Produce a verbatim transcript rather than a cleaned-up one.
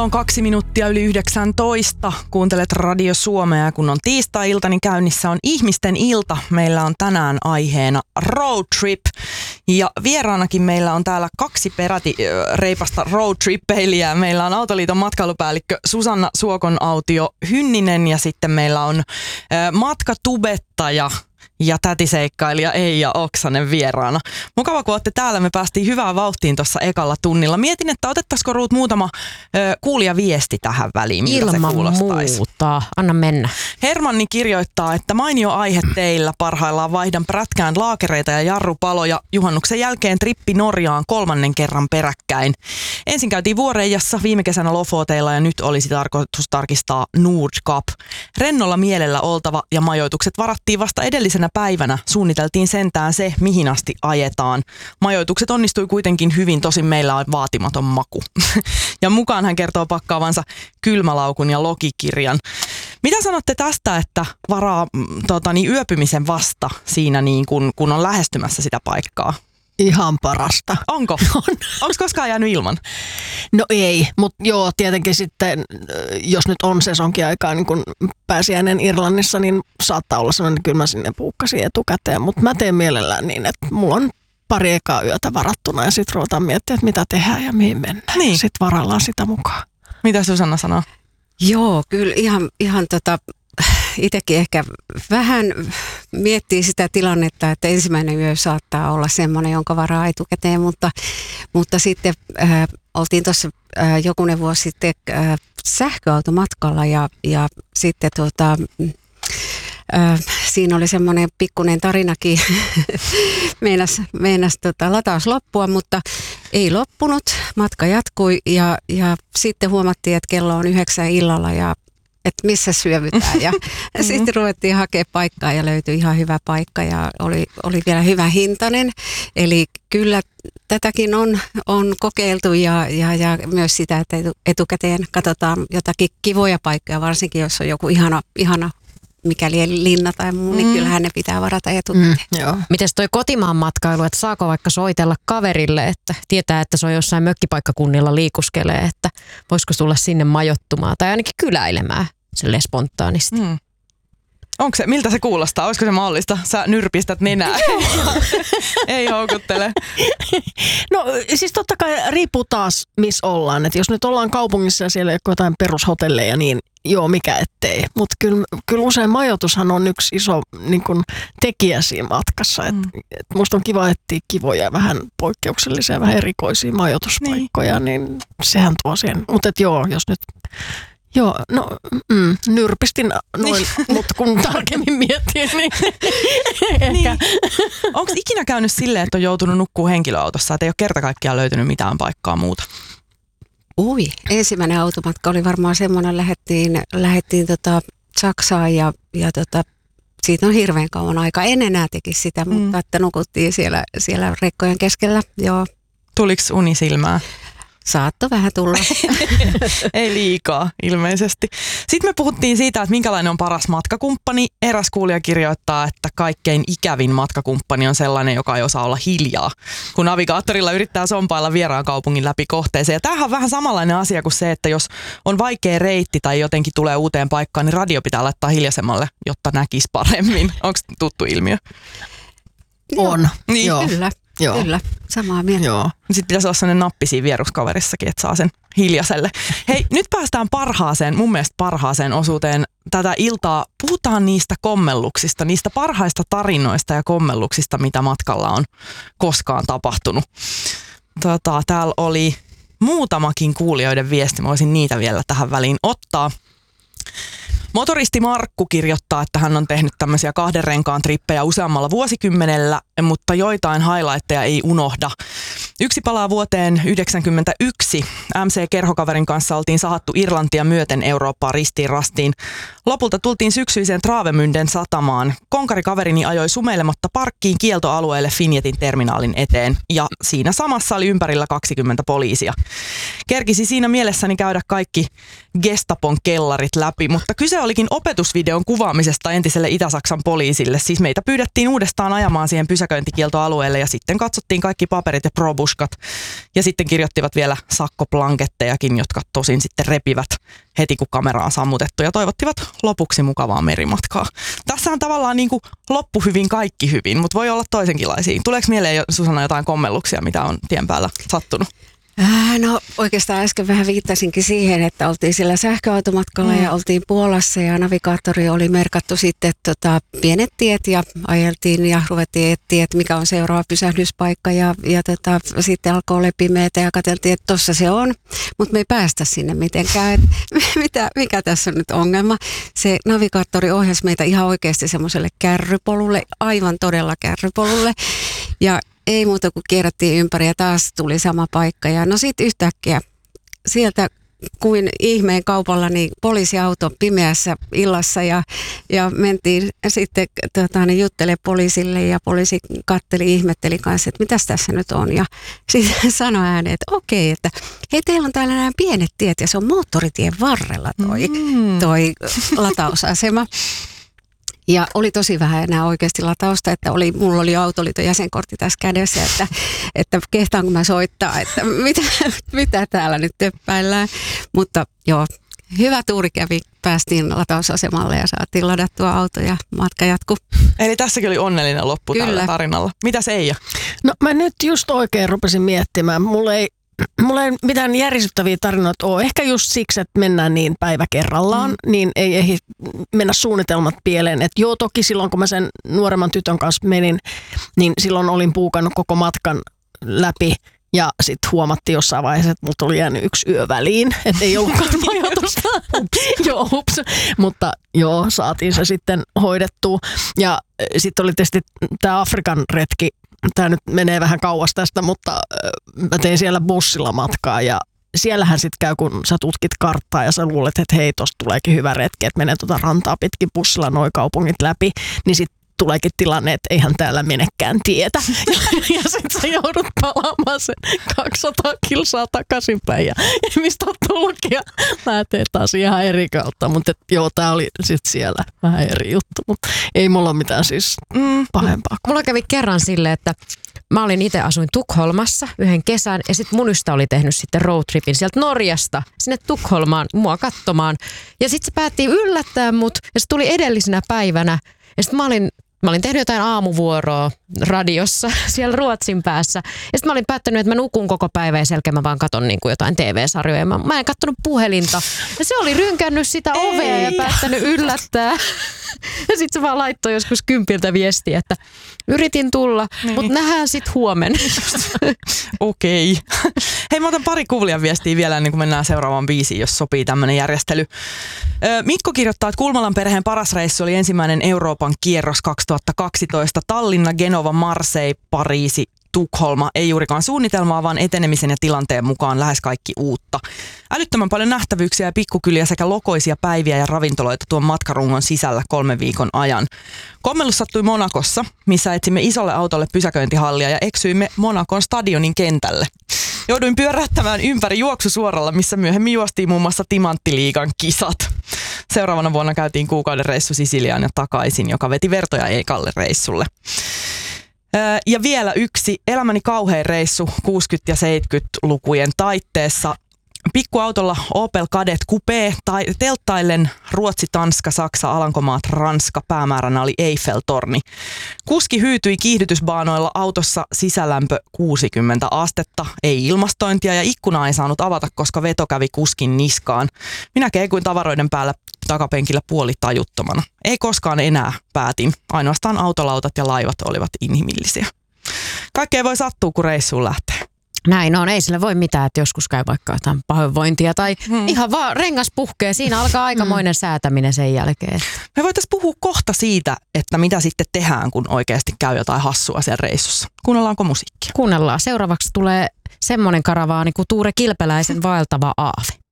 on kaksi minuuttia yli yhdeksäntoista. Kuuntelet Radio Suomea, kun on tiistai-ilta, niin käynnissä on ihmisten ilta. Meillä on tänään aiheena road trip. Ja vieraanakin meillä on täällä kaksi peräti reipasta road trip-peilijää. Meillä on Autoliiton matkailupäällikkö Susanna Suokon-Autio Hynninen ja sitten meillä on matkatubettaja ja tätiseikkailija Eija Oksanen vieraana. Mukava, kun olette täällä. Me päästiin hyvään vauhtiin tuossa ekalla tunnilla. Mietin, että otettaisiko Ruut muutama ö, kuulijaviesti tähän väliin, miltä Ilman se kuulostaisi. muuta. Anna mennä. Hermanni kirjoittaa, että mainio aihe teillä. Parhaillaan vaihdan prätkään laakereita ja jarrupaloja. Juhannuksen jälkeen trippi Norjaan kolmannen kerran peräkkäin. Ensin käytiin Vuoreijassa, viime kesänä Lofoteilla ja nyt olisi tarkoitus tarkistaa Nordkapp. Rennolla mielellä oltava ja majoitukset varattiin vasta edellisenä päivänä. Suunniteltiin sentään se, mihin asti ajetaan. Majoitukset onnistui kuitenkin hyvin, tosin meillä on vaatimaton maku. Ja mukaan hän kertoo pakkaavansa kylmälaukun ja logikirjan. Mitä sanotte tästä, että varaa tota, niin, yöpymisen vasta siinä, niin kun, kun on lähestymässä sitä paikkaa? Ihan parasta. Onko? On. Onko koskaan jäänyt ilman? No ei, mutta joo, tietenkin sitten, jos nyt on sesonkin aikaa niin kun pääsiäinen Irlannissa, niin saattaa olla sellainen, että kyllä mä sinne puukkasin etukäteen. Mutta mä teen mielellään niin, että mulla on pari ekaa yötä varattuna ja sitten ruvetaan miettimään, että mitä tehdään ja mihin mennään. Niin. Sitten varaillaan sitä mukaan. Mitä Susanna sanoo? Joo, kyllä ihan, ihan tota, itsekin ehkä vähän miettii sitä tilannetta, että ensimmäinen yö saattaa olla semmoinen, jonka varaa etukäteen, mutta, mutta sitten äh, oltiin tuossa äh, jokunen vuosi sitten äh, sähköautomatkalla ja, ja sitten tuota, äh, siinä oli semmoinen pikkuinen tarinakin, meinas, meinas tota, lataus loppua, mutta ei loppunut, matka jatkui ja, ja sitten huomattiin, että kello on yhdeksän illalla ja että missä syövytään ja sitten ruvettiin hakemaan paikkaa ja löytyi ihan hyvä paikka ja oli, oli vielä hyvä hintainen. Eli kyllä tätäkin on, on kokeiltu ja, ja, ja myös sitä, että etukäteen katsotaan jotakin kivoja paikkoja, varsinkin jos on joku ihana, ihana mikäli linna tai muu, mm. niin kyllähän ne pitää varata etukäteen. Mm, joo. Mites toi kotimaan matkailu, että saako vaikka soitella kaverille, että tietää, että se on jossain mökkipaikkakunnilla liikuskelee, että voisiko tulla sinne majoittumaan tai ainakin kyläilemään silleen spontaanisti. Mm. Onko se, miltä se kuulostaa? Olisiko se mahdollista? Sä nyrpistät nenää. Ei houkuttele. No siis totta kai riippuu taas, missä ollaan. Et jos nyt ollaan kaupungissa ja siellä ei ole jotain perushotelleja, niin joo, mikä ettei. Mutta kyllä, kyllä usein majoitushan on yksi iso niin kun, tekijä siinä matkassa. Et, mm. et musta on kiva etsiä kivoja, vähän poikkeuksellisia, vähän erikoisia majoituspaikkoja, niin, niin sehän tuo siihen. Mutta joo, jos nyt... Joo, no mm, nyrpistin noin, niin. Mutta kun tarkemmin miettii, niin ehkä. Niin. Onko ikinä käynyt silleen, että on joutunut nukkuu henkilöautossa, että ei ole kerta kaikkiaan löytynyt mitään paikkaa muuta? Ui, ensimmäinen automatka oli varmaan semmoinen, lähdettiin, lähdettiin tota Saksaan ja, ja tota, siitä on hirveän kauan aika. En enää tekisi sitä, mm. mutta että nukuttiin siellä, siellä rekkojen keskellä, joo. Tuliko uni silmään? Saatto vähän tulla. Ei liikaa, ilmeisesti. Sitten me puhuttiin siitä, että minkälainen on paras matkakumppani. Eräs kuulija kirjoittaa, että kaikkein ikävin matkakumppani on sellainen, joka ei osaa olla hiljaa, kun navigaattorilla yrittää sompailla vieraan kaupungin läpi kohteeseen. Ja tämähän on vähän samanlainen asia kuin se, että jos on vaikea reitti tai jotenkin tulee uuteen paikkaan, niin radio pitää laittaa hiljaisemmalle, jotta näkisi paremmin. Onko tuttu ilmiö? On, niin. Joo. Kyllä. Joo. Kyllä, samaa mieltä. Joo. Sitten pitäisi olla sellainen nappi siinä vieruskaverissakin, että saa sen hiljaiselle. Hei, nyt päästään parhaaseen, mun mielestä parhaaseen osuuteen tätä iltaa. Puhutaan niistä kommelluksista, niistä parhaista tarinoista ja kommelluksista, mitä matkalla on koskaan tapahtunut. Tota, täällä oli muutamakin kuulijoiden viesti, mä voisin niitä vielä tähän väliin ottaa. Motoristi Markku kirjoittaa, että hän on tehnyt tämmöisiä kahden renkaan trippejä useammalla vuosikymmenellä, mutta joitain highlightteja ei unohda. Yksi palaa vuoteen yhdeksänkymmentäyksi. M C-kerhokaverin kanssa oltiin sahattu Irlantia myöten Eurooppaa ristiin rastiin. Lopulta tultiin syksyiseen Travemünden satamaan. Konkarikaverini ajoi sumeilematta parkkiin kieltoalueelle Finjetin terminaalin eteen. Ja siinä samassa oli ympärillä kaksikymmentä poliisia. Kerkisi siinä mielessäni käydä kaikki Gestapon kellarit läpi, mutta kyse olikin opetusvideon kuvaamisesta entiselle Itä-Saksan poliisille. Siis meitä pyydettiin uudestaan ajamaan siihen pysäköintiin pysäköintikieltoalueelle ja sitten katsottiin kaikki paperit ja probuskat ja sitten kirjoittivat vielä sakkoplankettejakin, jotka tosin sitten repivät heti kun kamera on sammutettu ja toivottivat lopuksi mukavaa merimatkaa. Tässä on tavallaan niin kuin loppu hyvin, kaikki hyvin, mutta voi olla toisenkinlaisia. Tuleeko mieleen, Susanna, jotain kommelluksia, mitä on tien päällä sattunut? Äh, no oikeastaan äsken vähän viittasinkin siihen, että oltiin siellä sähköautomatkalla mm. ja oltiin Puolassa ja navigaattori oli merkattu sitten tota, pienet tiet ja ajeltiin ja ruvettiin etsiä, että mikä on seuraava pysähdyspaikka ja, ja tota, sitten alkoi olla pimeätä ja katseltiin, että tossa se on, mutta me ei päästä sinne mitenkään. Et, mitä, mikä tässä on nyt ongelma? Se navigaattori ohjasi meitä ihan oikeasti semmoiselle kärrypolulle, aivan todella kärrypolulle ja ei muuta kuin kierrättiin ympäri ja taas tuli sama paikka. Ja no sitten yhtäkkiä sieltä kuin ihmeen kaupalla niin poliisiauto pimeässä illassa ja, ja mentiin sitten tota, niin juttelemaan poliisille ja poliisi katteli, ihmetteli kanssa, että mitäs tässä nyt on. Ja sitten sanoi ääneen, että okei, että hei teillä on täällä nämä pienet tiet ja se on moottoritien varrella toi, mm. toi latausasema. Ja oli tosi vähän enää oikeasti latausta, että oli, mulla oli Autoliiton jäsenkortti tässä kädessä, että, että kehtaanko mä soittaa, että mitä, mitä täällä nyt töppäillään. Mutta joo, hyvä tuuri kävi, päästiin latausasemalle ja saatiin ladattua auto ja matka jatkuu. Eli tässäkin oli onnellinen loppu Kyllä. tällä tarinalla. Mitäs Eija? No mä nyt just oikein rupesin miettimään, mulla ei Mulla ei mitään järisyttäviä tarinoita ole. Ehkä just siksi, että mennään niin päivä kerrallaan, mm. niin ei ehdi mennä suunnitelmat pieleen. Et joo, toki silloin kun mä sen nuoremman tytön kanssa menin, niin silloin olin puukannut koko matkan läpi. Ja sitten huomattiin jossain vaiheessa, että multa oli jäänyt yksi yö väliin, että ei ollutkaan majoitusta. Joo, hups. Mutta joo, saatiin se sitten hoidettua. Ja sitten oli tietysti tämä Afrikan retki. Tämä nyt menee vähän kauas tästä, mutta mä tein siellä bussilla matkaa ja siellähän sitten käy, kun sä tutkit karttaa ja sä luulet, että hei, tosta tuleekin hyvä retki, että menee tuota rantaa pitkin bussilla noi kaupungit läpi, niin sitten tuleekin tilanne, että eihän täällä menekään tietä. Ja, ja sitten sä joudut palaamaan sen kaksisataa kilsaa takaisinpäin ja mistä on tullutkin ja lähtee taas ihan eri kautta. Mutta joo, tää oli sitten siellä vähän eri juttu, mutta ei mulla ole mitään siis mm. pahempaa. Mulla kävi kerran silleen, että mä olin itse asuin Tukholmassa yhden kesän ja sitten mun ystä oli tehnyt sitten roadtripin sieltä Norjasta sinne Tukholmaan mua katsomaan. Ja sitten se päätti yllättää mut ja se tuli edellisenä päivänä ja sitten mä olin Mä olin tehnyt jotain aamuvuoroa radiossa siellä Ruotsin päässä. Ja sitten mä olin päättänyt, että mä nukun koko päivän ja selkeä mä vaan katon niin kuin jotain T V-sarjoja. Mä, mä en kattonut puhelinta. Ja se oli rynkännyt sitä ovea Ei. ja päättänyt yllättää. Ja sitten se vaan laittoi joskus kympiltä viestiä, että yritin tulla, niin. mutta nähdään sitten huomenna. Okei. Okay. Hei, mä otan pari kuulijan viestiä vielä ennen kuin mennään seuraavaan biisiin, jos sopii tämmöinen järjestely. Mikko kirjoittaa, että Kulmalan perheen paras reissu oli ensimmäinen Euroopan kierros kaksituhattakaksitoista. Tallinna, Genova, Marseille, Pariisi, Tukholma. Ei juurikaan suunnitelmaa, vaan etenemisen ja tilanteen mukaan lähes kaikki uutta. Älyttömän paljon nähtävyyksiä ja pikkukyliä sekä lokoisia päiviä ja ravintoloita tuon matkarungon sisällä kolmen viikon ajan. Kommellus sattui Monakossa, missä etsimme isolle autolle pysäköintihallia ja eksyimme Monakon stadionin kentälle. Jouduin pyörähtämään ympäri juoksusuoralla, missä myöhemmin juostiin muun muassa Timanttiliigan kisat. Seuraavana vuonna käytiin kuukauden reissu Sisiliaan ja takaisin, joka veti vertoja Eikalle reissulle. Ja vielä yksi elämäni kauhein reissu kuusikymmentä- ja seitsemänkymmentälukujen taitteessa. Pikkuautolla Opel Kadett Coupé tai telttaillen Ruotsi, Tanska, Saksa, Alankomaat, Ranska. Päämääränä oli Eiffel-torni. Kuski hyytyi kiihdytysbaanoilla, autossa sisälämpö kuusikymmentä astetta, ei ilmastointia ja ikkuna ei saanut avata, koska veto kävi kuskin niskaan. Minä keikuin tavaroiden päällä takapenkillä puolitajuttomana. Ei koskaan enää, päätin. Ainoastaan autolautat ja laivat olivat inhimillisiä. Kaikkea voi sattua, kun reissuun lähtee. Näin on, ei sillä voi mitään, että joskus käy vaikka jotain pahoinvointia tai hmm. ihan vaan rengas puhkee. Siinä alkaa aikamoinen hmm. säätäminen sen jälkeen. Me voitaisiin puhua kohta siitä, että mitä sitten tehdään, kun oikeasti käy jotain hassua siellä reissussa. Kuunnellaanko musiikkia? Kuunnellaan. Seuraavaksi tulee semmoinen karavaani kuin Tuure Kilpeläisen vaeltava aave.